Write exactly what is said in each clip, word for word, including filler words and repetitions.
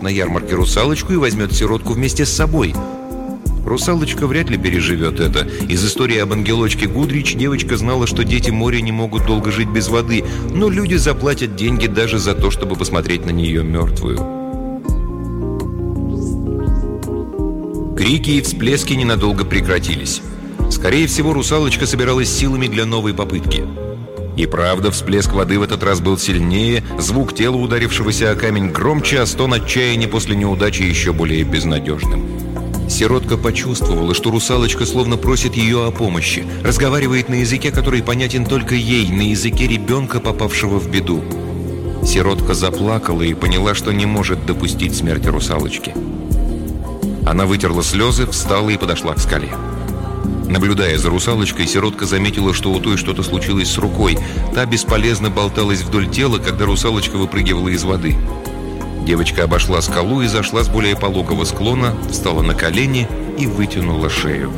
на ярмарке русалочку и возьмет сиротку вместе с собой. Русалочка вряд ли переживет это. Из истории об ангелочке Гудрич девочка знала, что дети моря не могут долго жить без воды, но люди заплатят деньги даже за то, чтобы посмотреть на нее мертвую. Крики и всплески ненадолго прекратились. Скорее всего, русалочка собиралась силами для новой попытки. И правда, всплеск воды в этот раз был сильнее, звук тела, ударившегося о камень, громче, а стон отчаяния после неудачи еще более безнадежным. Сиротка почувствовала, что русалочка словно просит ее о помощи, разговаривает на языке, который понятен только ей, на языке ребенка, попавшего в беду. Сиротка заплакала и поняла, что не может допустить смерти русалочки. Она вытерла слезы, встала и подошла к скале. Наблюдая за русалочкой, сиротка заметила, что у той что-то случилось с рукой. Та бесполезно болталась вдоль тела, когда русалочка выпрыгивала из воды. Девочка обошла скалу и зашла с более пологого склона, встала на колени и вытянула шею.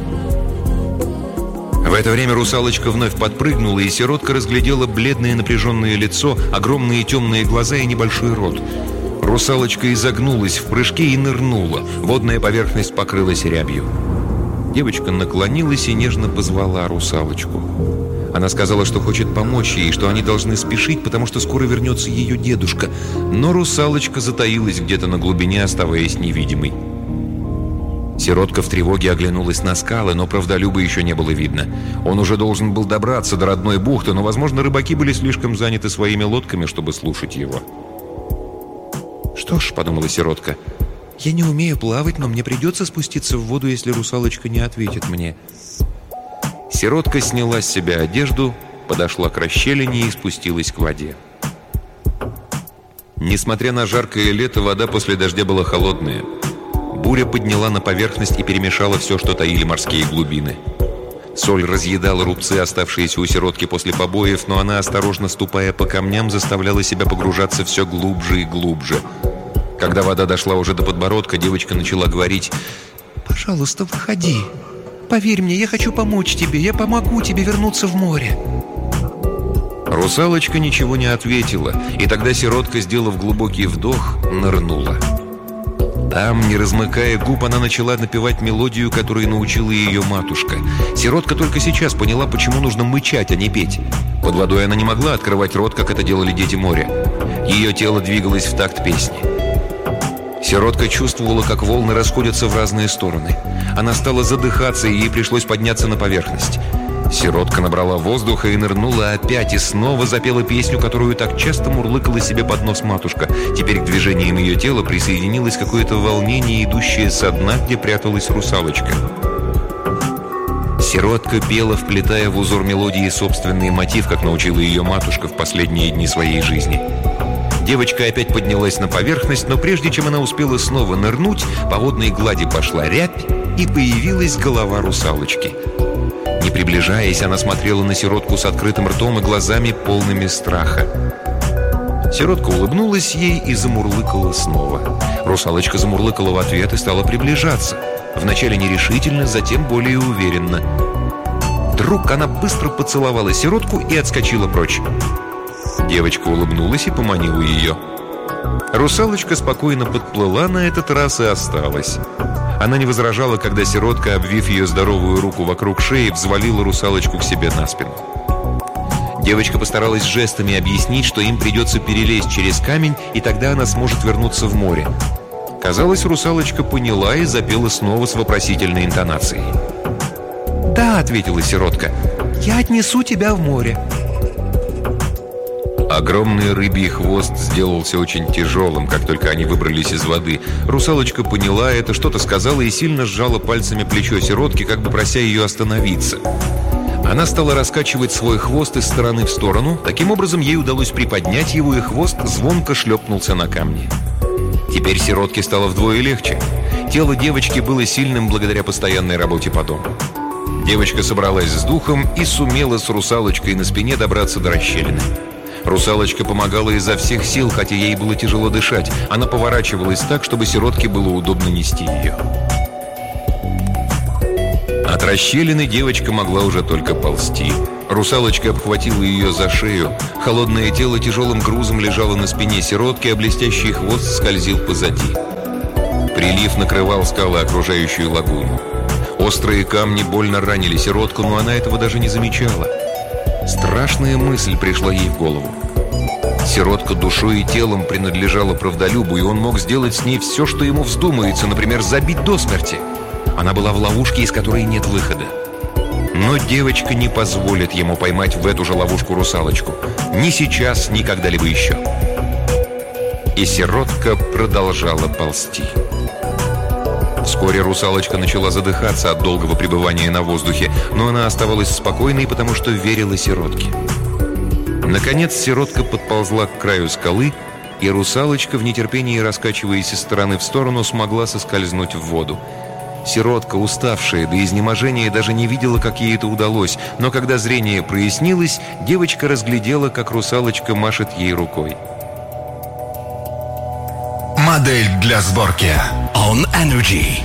В это время русалочка вновь подпрыгнула, и сиротка разглядела бледное напряженное лицо, огромные темные глаза и небольшой рот. Русалочка изогнулась в прыжке и нырнула. Водная поверхность покрылась рябью. Девочка наклонилась и нежно позвала русалочку. Она сказала, что хочет помочь ей, что они должны спешить, потому что скоро вернется ее дедушка. Но русалочка затаилась где-то на глубине, оставаясь невидимой. Сиротка в тревоге оглянулась на скалы, но правдолюба еще не было видно. Он уже должен был добраться до родной бухты, но, возможно, рыбаки были слишком заняты своими лодками, чтобы слушать его. «Что ж», — подумала сиротка, — «я не умею плавать, но мне придется спуститься в воду, если русалочка не ответит мне». Сиротка сняла с себя одежду, подошла к расщелине и спустилась к воде. Несмотря на жаркое лето, вода после дождя была холодная. Буря подняла на поверхность и перемешала все, что таили морские глубины. Соль разъедала рубцы, оставшиеся у сиротки после побоев, но она, осторожно ступая по камням, заставляла себя погружаться все глубже и глубже. Когда вода дошла уже до подбородка, девочка начала говорить: «Пожалуйста, выходи. Поверь мне, я хочу помочь тебе, я помогу тебе вернуться в море». Русалочка ничего не ответила, и тогда сиротка, сделав глубокий вдох, нырнула. Там, не размыкая губ, она начала напевать мелодию, которую научила ее матушка. Сиротка только сейчас поняла, почему нужно мычать, а не петь. Под водой она не могла открывать рот, как это делали дети моря. Ее тело двигалось в такт песни. Сиротка чувствовала, как волны расходятся в разные стороны. Она стала задыхаться, и ей пришлось подняться на поверхность. Сиротка набрала воздуха и нырнула опять, и снова запела песню, которую так часто мурлыкала себе под нос матушка. Теперь к движениям ее тела присоединилось какое-то волнение, идущее со дна, где пряталась русалочка. Сиротка пела, вплетая в узор мелодии собственный мотив, как научила ее матушка в последние дни своей жизни. Девочка опять поднялась на поверхность, но прежде чем она успела снова нырнуть, по водной глади пошла рябь, и появилась голова русалочки. Не приближаясь, она смотрела на сиротку с открытым ртом и глазами, полными страха. Сиротка улыбнулась ей и замурлыкала снова. Русалочка замурлыкала в ответ и стала приближаться. Вначале нерешительно, затем более уверенно. Вдруг она быстро поцеловала сиротку и отскочила прочь. Девочка улыбнулась и поманила ее. Русалочка спокойно подплыла на этот раз и осталась. Она не возражала, когда сиротка, обвив ее здоровую руку вокруг шеи, взвалила русалочку к себе на спину. Девочка постаралась жестами объяснить, что им придется перелезть через камень, и тогда она сможет вернуться в море. Казалось, русалочка поняла и запела снова с вопросительной интонацией. «Да», — ответила сиротка, — «я отнесу тебя в море». Огромный рыбий хвост сделался очень тяжелым, как только они выбрались из воды. Русалочка поняла это, что-то сказала и сильно сжала пальцами плечо сиротки, как бы прося ее остановиться. Она стала раскачивать свой хвост из стороны в сторону. Таким образом, ей удалось приподнять его, и хвост звонко шлепнулся на камни. Теперь сиротке стало вдвое легче. Тело девочки было сильным благодаря постоянной работе по дому. Девочка собралась с духом и сумела с русалочкой на спине добраться до расщелины. Русалочка помогала изо всех сил, хотя ей было тяжело дышать. Она поворачивалась так, чтобы сиротке было удобно нести ее. От расщелины девочка могла уже только ползти. Русалочка обхватила ее за шею. Холодное тело тяжелым грузом лежало на спине сиротки, а блестящий хвост скользил позади. Прилив накрывал скалы, окружающую лагуну. Острые камни больно ранили сиротку, но она этого даже не замечала. Страшная мысль пришла ей в голову. Сиротка душой и телом принадлежала правдолюбу, и он мог сделать с ней все, что ему вздумается, например, забить до смерти. Она была в ловушке, из которой нет выхода. Но девочка не позволит ему поймать в эту же ловушку русалочку. Ни сейчас, ни когда-либо еще. И сиротка продолжала ползти. Вскоре русалочка начала задыхаться от долгого пребывания на воздухе, но она оставалась спокойной, потому что верила сиротке. Наконец сиротка подползла к краю скалы, и русалочка, в нетерпении раскачиваясь из стороны в сторону, смогла соскользнуть в воду. Сиротка, уставшая до изнеможения, даже не видела, как ей это удалось, но когда зрение прояснилось, девочка разглядела, как русалочка машет ей рукой. Модель для сборки On Energy.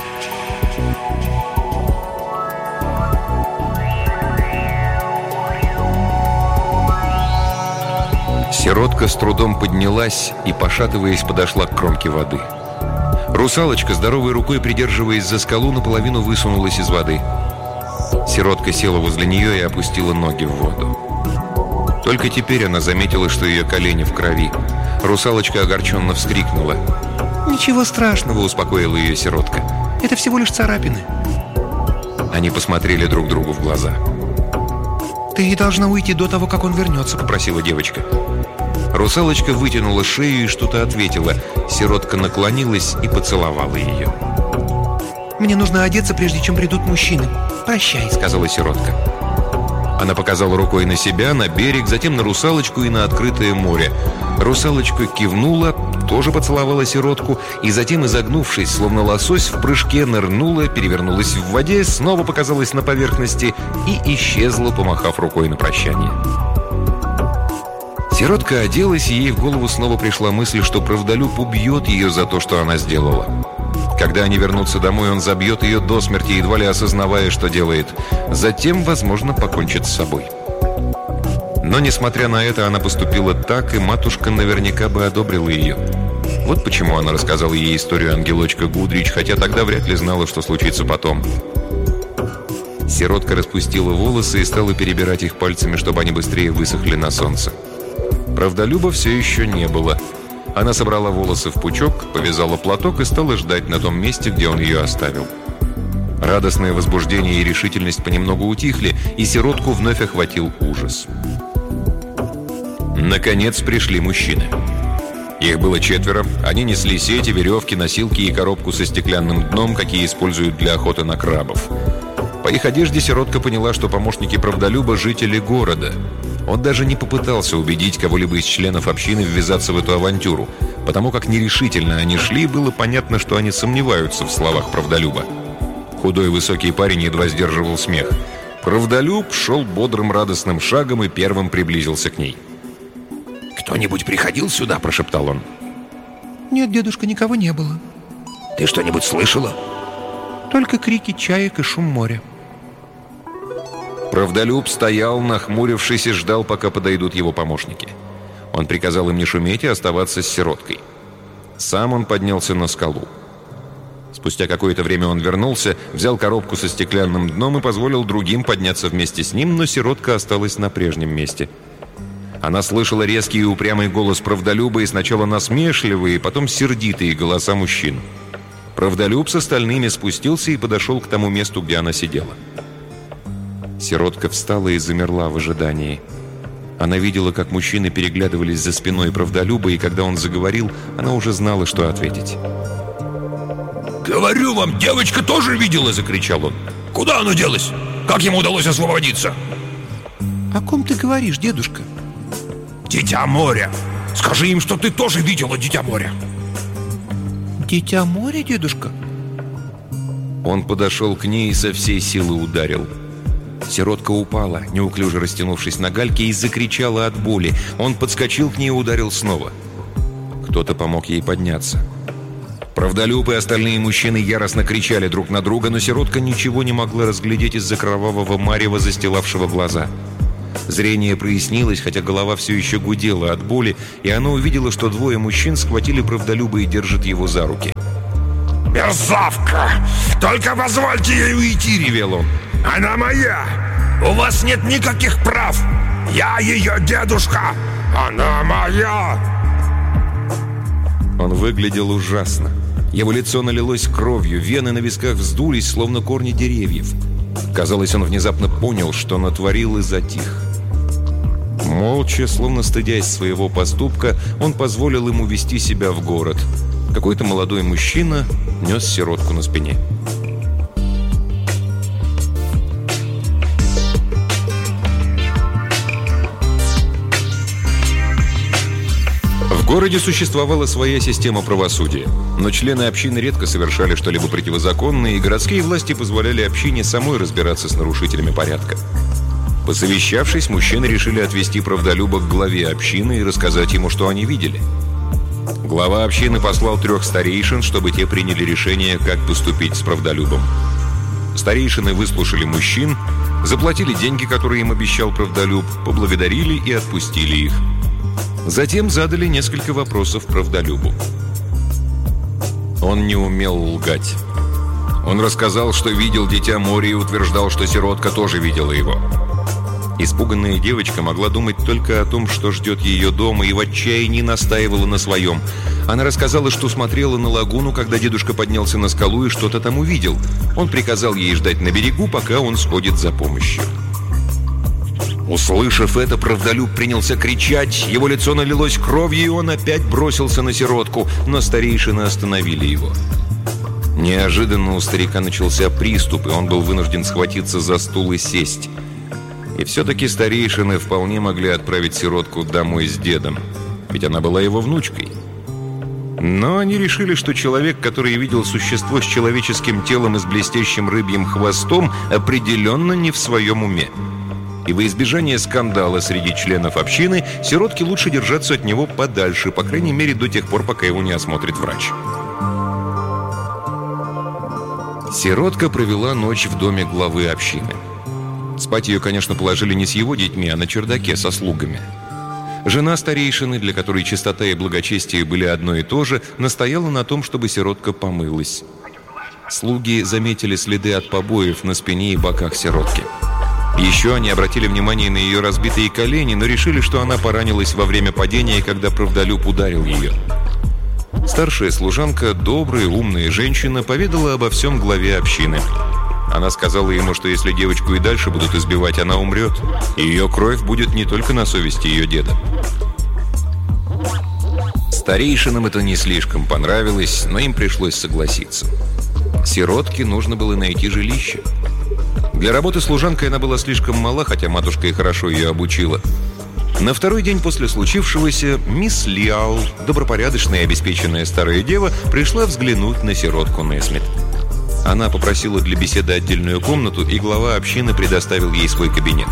Сиротка с трудом поднялась и, пошатываясь, подошла к кромке воды. Русалочка, здоровой рукой придерживаясь за скалу, наполовину высунулась из воды. Сиротка села возле нее и опустила ноги в воду. Только теперь она заметила, что ее колени в крови. Русалочка огорченно вскрикнула. «Ничего страшного», — успокоила ее сиротка. «Это всего лишь царапины». Они посмотрели друг другу в глаза. «Ты должна уйти до того, как он вернется», — попросила девочка. Русалочка вытянула шею и что-то ответила. Сиротка наклонилась и поцеловала ее. «Мне нужно одеться, прежде чем придут мужчины. Прощай», — сказала сиротка. Она показала рукой на себя, на берег, затем на русалочку и на открытое море. Русалочка кивнула, тоже поцеловала сиротку, и затем, изогнувшись, словно лосось, в прыжке нырнула, перевернулась в воде, снова показалась на поверхности и исчезла, помахав рукой на прощание. Сиротка оделась, и ей в голову снова пришла мысль, что правдолюб убьет ее за то, что она сделала. Когда они вернутся домой, он забьет ее до смерти, едва ли осознавая, что делает. Затем, возможно, покончит с собой. Но, несмотря на это, она поступила так, и матушка наверняка бы одобрила ее. Вот почему она рассказала ей историю ангелочка Гудрич, хотя тогда вряд ли знала, что случится потом. Сиротка распустила волосы и стала перебирать их пальцами, чтобы они быстрее высохли на солнце. Правдолюба все еще не было. Она собрала волосы в пучок, повязала платок и стала ждать на том месте, где он ее оставил. Радостное возбуждение и решительность понемногу утихли, и сиротку вновь охватил ужас. Наконец пришли мужчины. Их было четверо. Они несли сети, веревки, носилки и коробку со стеклянным дном, какие используют для охоты на крабов. По их одежде сиротка поняла, что помощники правдолюба – жители города. Он даже не попытался убедить кого-либо из членов общины ввязаться в эту авантюру. Потому как нерешительно они шли, было понятно, что они сомневаются в словах правдолюба. Худой высокий парень едва сдерживал смех. Правдолюб шел бодрым радостным шагом и первым приблизился к ней. «Кто-нибудь приходил сюда?» – прошептал он. «Нет, дедушка, никого не было». «Ты что-нибудь слышала?» «Только крики чаек и шум моря». Правдолюб стоял, нахмурившись, и ждал, пока подойдут его помощники. Он приказал им не шуметь и оставаться с сироткой. Сам он поднялся на скалу. Спустя какое-то время он вернулся, взял коробку со стеклянным дном и позволил другим подняться вместе с ним, но сиротка осталась на прежнем месте. Она слышала резкий и упрямый голос правдолюба и сначала насмешливые, потом сердитые голоса мужчин. Правдолюб с остальными спустился и подошел к тому месту, где она сидела. Сиротка встала и замерла в ожидании. Она видела, как мужчины переглядывались за спиной правдолюба, и когда он заговорил, она уже знала, что ответить. «Говорю вам, девочка тоже видела!» — закричал он. «Куда она делась? Как ему удалось освободиться?» «О ком ты говоришь, дедушка?» «Дитя моря! Скажи им, что ты тоже видела Дитя моря!» «Дитя моря, дедушка?» Он подошел к ней и со всей силы ударил. Сиротка упала, неуклюже растянувшись на гальке, и закричала от боли. Он подскочил к ней и ударил снова. Кто-то помог ей подняться. Правдолюб и остальные мужчины яростно кричали друг на друга, но сиротка ничего не могла разглядеть из-за кровавого марева, застилавшего глаза. Зрение прояснилось, хотя голова все еще гудела от боли, и она увидела, что двое мужчин схватили правдолюба и держат его за руки. Мерзавка! Только позвольте ей уйти!» — ревел он. «Она моя! У вас нет никаких прав! Я ее дедушка! Она моя!» Он выглядел ужасно. Его лицо налилось кровью, вены на висках вздулись, словно корни деревьев. Казалось, он внезапно понял, что натворил, и затих. Молча, словно стыдясь своего поступка, он позволил ему вести себя в город. Какой-то молодой мужчина нес сиротку на спине. В городе существовала своя система правосудия, но члены общины редко совершали что-либо противозаконное, и городские власти позволяли общине самой разбираться с нарушителями порядка. Посовещавшись, мужчины решили отвести правдолюба к главе общины и рассказать ему, что они видели. Глава общины послал трех старейшин, чтобы те приняли решение, как поступить с правдолюбом. Старейшины выслушали мужчин, заплатили деньги, которые им обещал правдолюб, поблагодарили и отпустили их. Затем задали несколько вопросов правдолюбу. Он не умел лгать. Он рассказал, что видел дитя моря, и утверждал, что сиротка тоже видела его. Испуганная девочка могла думать только о том, что ждет ее дома, и в отчаянии настаивала на своем. Она рассказала, что смотрела на лагуну, когда дедушка поднялся на скалу и что-то там увидел. Он приказал ей ждать на берегу, пока он сходит за помощью. Услышав это, правдолюб принялся кричать, его лицо налилось кровью, и он опять бросился на сиротку, но старейшины остановили его. Неожиданно у старика начался приступ, и он был вынужден схватиться за стул и сесть. И все-таки старейшины вполне могли отправить сиротку домой с дедом, ведь она была его внучкой. Но они решили, что человек, который видел существо с человеческим телом и с блестящим рыбьим хвостом, определенно не в своем уме. И во избежание скандала среди членов общины сиротке лучше держаться от него подальше, по крайней мере, до тех пор, пока его не осмотрит врач. Сиротка провела ночь в доме главы общины. Спать ее, конечно, положили не с его детьми, а на чердаке со слугами. Жена старейшины, для которой чистота и благочестие были одно и то же, настояла на том, чтобы сиротка помылась. Слуги заметили следы от побоев на спине и боках сиротки. Еще они обратили внимание на ее разбитые колени, но решили, что она поранилась во время падения, когда правдолюб ударил ее. Старшая служанка, добрая, умная женщина, поведала обо всем главе общины. Она сказала ему, что если девочку и дальше будут избивать, она умрет, и ее кровь будет не только на совести ее деда. Старейшинам это не слишком понравилось, но им пришлось согласиться. Сиротке нужно было найти жилище. Для работы служанкой она была слишком мала, хотя матушка и хорошо ее обучила. На второй день после случившегося мисс Лиал, добропорядочная и обеспеченная старая дева, пришла взглянуть на сиротку Несмит. Она попросила для беседы отдельную комнату, и глава общины предоставил ей свой кабинет.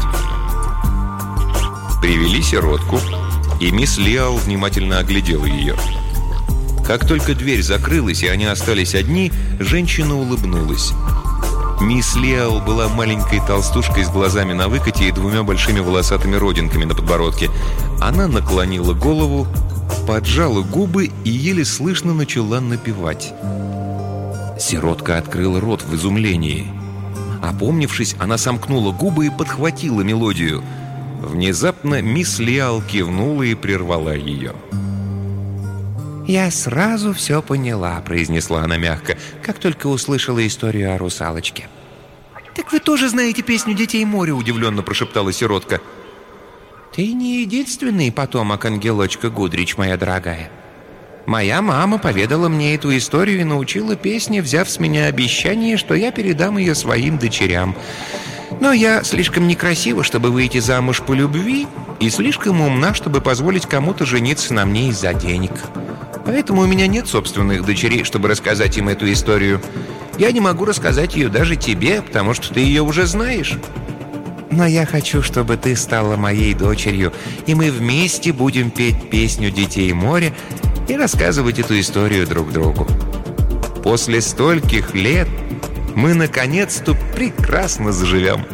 Привели сиротку, и мисс Лиал внимательно оглядела ее. Как только дверь закрылась, и они остались одни, женщина улыбнулась. Мисс Лиал была маленькой толстушкой с глазами на выкате и двумя большими волосатыми родинками на подбородке. Она наклонила голову, поджала губы и еле слышно начала напевать. Сиротка открыла рот в изумлении. Опомнившись, она сомкнула губы и подхватила мелодию. Внезапно мисс Лиал кивнула и прервала ее. «Я сразу все поняла», — произнесла она мягко, как только услышала историю о русалочке. «Так вы тоже знаете песню «Детей моря», — удивленно прошептала сиротка. «Ты не единственный потомок ангелочка Гудрич, моя дорогая. Моя мама поведала мне эту историю и научила песне, взяв с меня обещание, что я передам ее своим дочерям. Но я слишком некрасива, чтобы выйти замуж по любви, и слишком умна, чтобы позволить кому-то жениться на мне из-за денег. Поэтому у меня нет собственных дочерей, чтобы рассказать им эту историю. Я не могу рассказать ее даже тебе, потому что ты ее уже знаешь. Но я хочу, чтобы ты стала моей дочерью, и мы вместе будем петь песню «Детей моря» и рассказывать эту историю друг другу. После стольких лет мы наконец-то прекрасно заживем».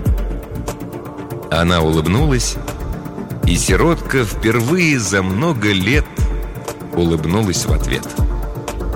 Она улыбнулась, и сиротка впервые за много лет улыбнулась в ответ.